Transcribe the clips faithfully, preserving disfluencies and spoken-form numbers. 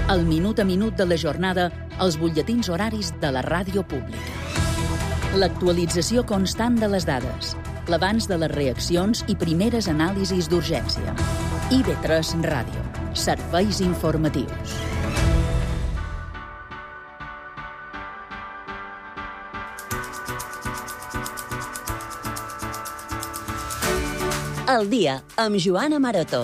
El minut a minut de la jornada als butlletins horaris de la ràdio pública. L'actualització constant de les dades, l'abans de les reaccions i primeres anàlisis d'urgència. I ve tres Ràdio. Serveis informatius. El dia amb Joana Maroto.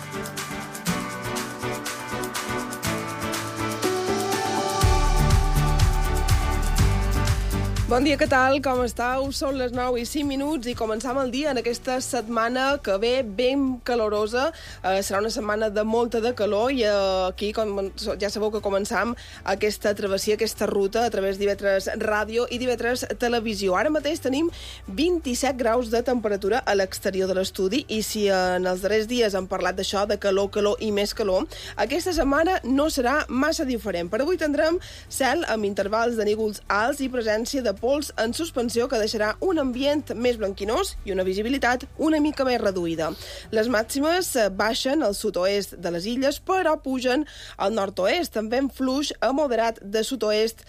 Bon dia, què tal? Com estàu? Són les nou i cinc minuts i començam el dia en aquesta setmana que ve ben calorosa. Eh, serà una setmana de molta de calor i eh, aquí com, ja sabeu que començam aquesta travessia, aquesta ruta a través d'I V tres Ràdio i d'I V tres Televisió. Ara mateix tenim vint-i-set graus de temperatura a l'exterior de l'estudi i si en els darrers dies hem parlat d'això, de calor, calor i més calor, aquesta setmana no serà massa diferent. Per avui tindrem cel amb intervals de núvols alts i presència de pols en suspensió que deixarà un ambient més blanquinós i una visibilitat una mica més reduïda. Les màximes baixen al sud-oest de les illes, però pugen al nord-oest, també en fluix a moderat de sud-oest,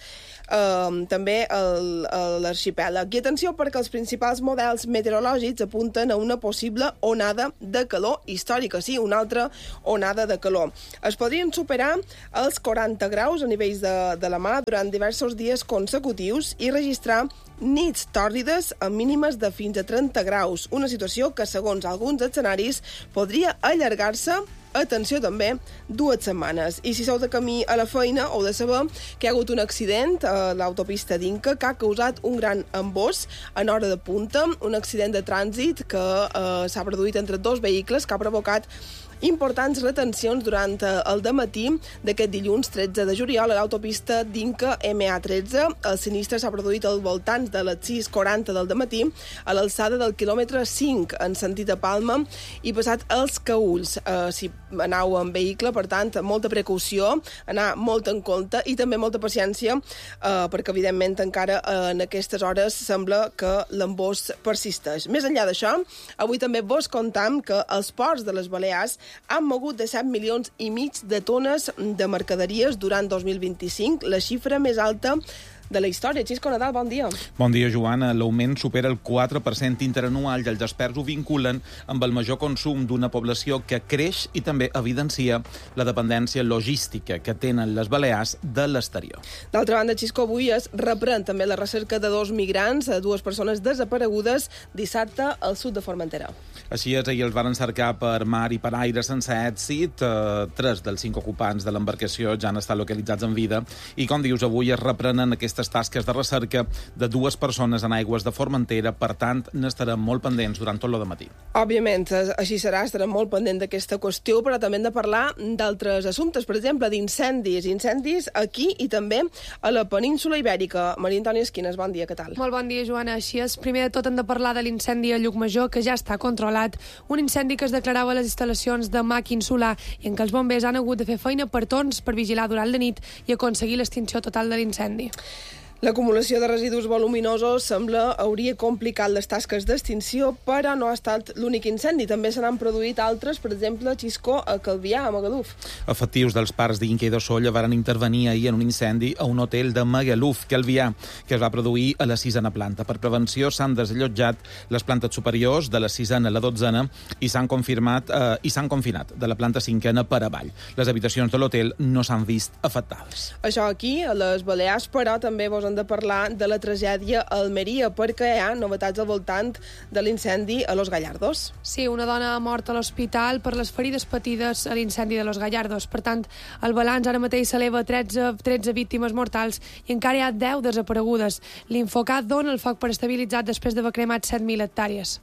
eh, també el, l'arxipèlag. I atenció perquè els principals models meteorològics apunten a una possible onada de calor històrica, sí, una altra onada de calor. Es podrien superar els quaranta graus a nivells de, de la mà durant diversos dies consecutius i registrar nits tòrrides amb mínimes de fins a trenta graus, una situació que, segons alguns escenaris, podria allargar-se, atenció també, dues setmanes. I si sou de camí a la feina, heu de saber que hi ha hagut un accident a l'autopista d'Inca que ha causat un gran embòs en hora de punta, un accident de trànsit que eh, s'ha produït entre dos vehicles que ha provocat importants retencions durant el dematí d'aquest dilluns tretze de juliol a l'autopista d'Inca M A tretze. El sinistre s'ha produït al voltant de les sis quaranta del dematí a l'alçada del quilòmetre cinc en sentit a Palma i passat els Caülls. Eh, si anau en vehicle, per tant, molta precaució, anar molt en compte i també molta paciència eh, perquè, evidentment, encara eh, en aquestes hores sembla que l'embòs persisteix. Més enllà d'això, avui també vos contam que els ports de les Balears han mogut de set milions i mig de tones de mercaderies durant dos mil vint-i-cinc, la xifra més alta de la història. Xisco Nadal, bon dia. Bon dia, Joana. L'augment supera el quatre per cent interanual i els experts ho vinculen amb el major consum d'una població que creix i també evidencia la dependència logística que tenen les Balears de l'exterior. D'altra banda, Xisco, avui es reprèn també la recerca de dos migrants, dues persones desaparegudes dissabte al sud de Formentera. Així és, ahir els van cercar per mar i per aire sense èxit. Eh, tres dels cinc ocupants de l'embarcació ja han estat localitzats en vida i, com dius, avui es reprenen aquestes tasques de recerca de dues persones en aigües de Formentera. Per tant, n'estarem molt pendents durant tot el dematí. Òbviament, així serà, estarem molt pendents d'aquesta qüestió, però també hem de parlar d'altres assumptes, per exemple, d'incendis. Incendis aquí i també a la península Ibèrica. Maria Antònia Esquines, bon dia, què tal? Molt bon dia, Joana. Així és, primer de tot hem de parlar de l'incendi a Llucmajor, que ja està controlat. Un incendi que es declarava a les instal·lacions de màquin solar i en què els bombers han hagut de fer feina per torns per vigilar durant la nit i aconseguir l'extinció total de l'incendi. L'acumulació de residus voluminosos sembla hauria complicat les tasques d'extinció, però no ha estat l'únic incendi. També se n'han produït altres, per exemple, Xisco, a Calvià, a Magaluf. Efectius dels parcs d'Inca i de Sóller varen intervenir ahir en un incendi a un hotel de Magaluf, Calvià, que es va produir a la sisena planta. Per prevenció s'han desallotjat les plantes superiors de la sisena a la dotzena i s'han confirmat eh, i s'han confinat de la planta cinquena per avall. Les habitacions de l'hotel no s'han vist afectades. Això aquí, a les Balears, però també vos de parlar de la tragèdia a Almeria, perquè hi ha novetats al voltant de l'incendi a Los Gallardos. Sí, una dona ha mort a l'hospital per les ferides patides a l'incendi de Los Gallardos. Per tant, el balanç ara mateix s'eleva a tretze, tretze víctimes mortals i encara hi ha deu desaparegudes. L'Infocat dona el foc per estabilitzat després d'haver cremat set mil hectàrees.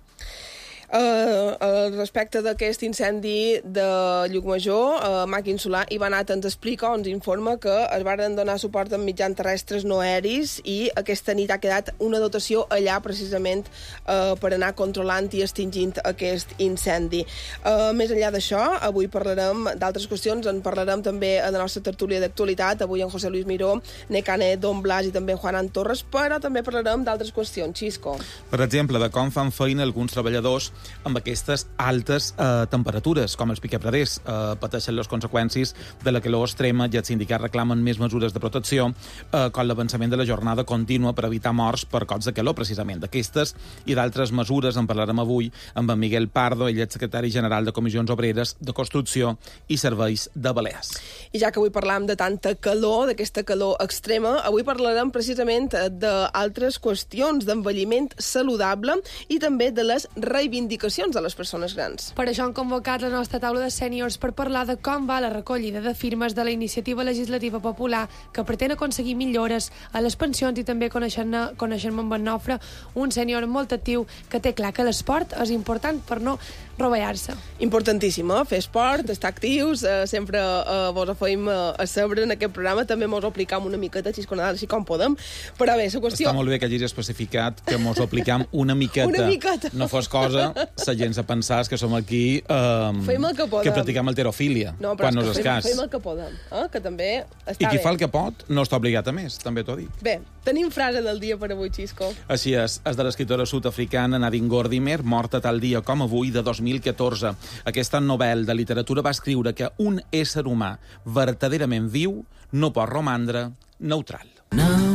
Uh, respecte d'aquest incendi de Llucmajor, uh, Màquin Solar, Ivan At ens explica, ens informa que es varen donar suport amb mitjans terrestres no aeris i aquesta nit ha quedat una dotació allà precisament uh, per anar controlant i extingint aquest incendi. Uh, més enllà d'això, avui parlarem d'altres qüestions, en parlarem també a la nostra tertúlia d'actualitat, avui en José Luis Miró, Necane, Don Blas i també Juan Torres, però també parlarem d'altres qüestions. Xisco. Per exemple, de com fan feina alguns treballadors amb aquestes altes eh, temperatures, com els piquepraders eh, pateixen les conseqüències de la calor extrema i els sindicats reclamen més mesures de protecció, eh, com l'avançament de la jornada contínua per evitar morts per cops de calor, precisament. D'aquestes i d'altres mesures en parlarem avui amb en Miguel Pardo, ell és secretari general de Comissions Obreres de Construcció i Serveis de Balears. I ja que avui parlam de tanta calor, d'aquesta calor extrema, avui parlarem precisament d'altres qüestions d'envelliment saludable i també de les reivindicacions de les persones grans. Per això han convocat la nostra taula de sèniors per parlar de com va la recollida de firmes de la Iniciativa Legislativa Popular que pretén aconseguir millores a les pensions i també coneixent-ne coneixent amb en Nofre, un sènior molt actiu que té clar que l'esport és important per no rovellar-se. Importantíssim, eh? Fer esport, estar actius, eh, sempre eh, vos ho feim eh, a saber en aquest programa, també mos ho aplicam una miqueta, així com, així com podem, però bé, la qüestió... Està molt bé que hagis especificat que mos ho aplicam una miqueta. Una miqueta. No fos cosa, la gent se pensàs que som aquí... Eh, Fem el que podem. Que practicam alterofília, no, però quan no és fem, escàs. fem el que podem, eh? Que també està I qui bé. fa el que pot no està obligat a més, també t'ho dic. Bé, tenim frase del dia per avui, Xisco. Així és, és de l'escriptora sud-africana Nadine Gordimer, morta tal dia com avui de dos mil catorze. Aquesta novel·la de literatura va escriure que un ésser humà verdaderament viu no pot romandre neutral. No.